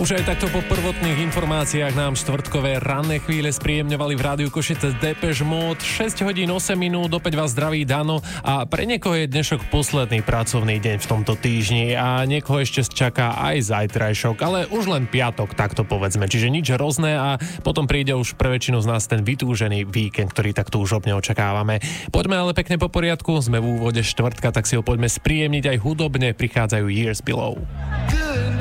Už aj takto po prvotných informáciách nám štvrtkové ranné chvíle spríjemňovali v rádiu Košice Depeche Mode. 6 hodín 8 minút, opäť vás zdraví Dano a pre niekoho je dnešok posledný pracovný deň v tomto týždni a niekoho ešte čaká aj zajtrajšok, ale už len piatok, takto povedzme, čiže nič hrozné a potom príde už pre väčšinu z nás ten vytúžený víkend, ktorý tak túžobne očakávame. Poďme ale pekne po poriadku, sme v úvode štvrtka, tak si ho poďme spríjemniť aj hudobne, prichádzajú Years Below.